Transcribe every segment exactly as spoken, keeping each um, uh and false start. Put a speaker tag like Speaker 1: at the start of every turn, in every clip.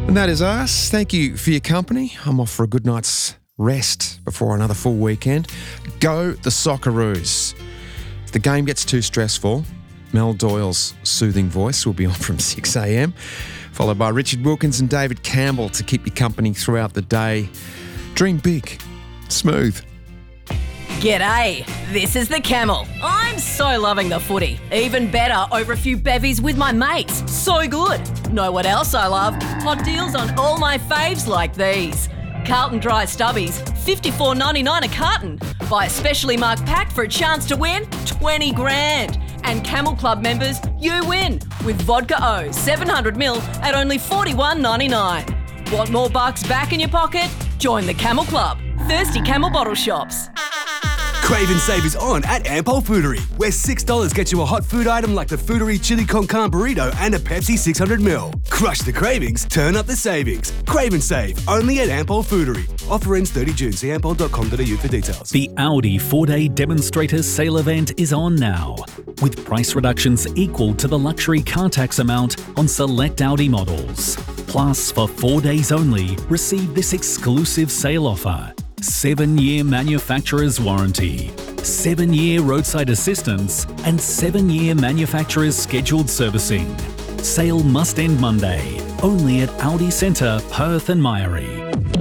Speaker 1: And that is us. Thank you for your company. I'm off for a good night's rest before another full weekend. Go the Socceroos. If the game gets too stressful, Mel Doyle's soothing voice will be on from six a.m, followed by Richard Wilkins and David Campbell to keep you company throughout the day. Dream big. Smooth.
Speaker 2: G'day, this is the Camel. I'm so loving the footy. Even better over a few bevies with my mates. So good. Know what else I love? Hot deals on all my faves like these. Carlton Dry Stubbies, fifty-four ninety-nine a carton. Buy a specially marked pack for a chance to win twenty grand. And Camel Club members, you win with Vodka O, seven hundred mil at only forty-one ninety-nine. Want more bucks back in your pocket? Join the Camel Club. Thirsty Camel bottle shops.
Speaker 3: Crave and Save is on at Ampol Foodery, where six dollars gets you a hot food item like the Foodery Chili Con Carne Burrito and a Pepsi six hundred mil. Crush the cravings, turn up the savings. Crave and Save, only at Ampol Foodery. Offer ends thirty June. See ampol dot com dot a u for details.
Speaker 4: The Audi four-day demonstrator sale event is on now, with price reductions equal to the luxury car tax amount on select Audi models. Plus, for four days only, receive this exclusive sale offer. seven-year manufacturer's warranty, seven-year roadside assistance, and seven-year manufacturer's scheduled servicing. Sale must end Monday, only at Audi Centre, Perth and Myrie.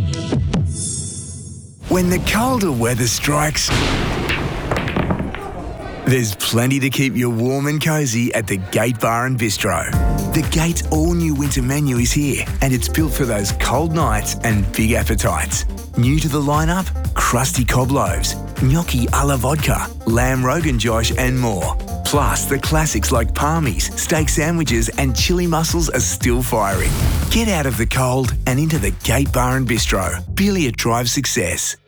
Speaker 5: When the colder weather strikes, there's plenty to keep you warm and cosy at the Gate Bar and Bistro. The Gate's all-new winter menu is here, and it's built for those cold nights and big appetites. New to the lineup, crusty cob loaves, gnocchi a la vodka, lamb rogan josh and more. Plus, the classics like palmies, steak sandwiches and chili mussels are still firing. Get out of the cold and into the Gate Bar and Bistro. Billiard drives success.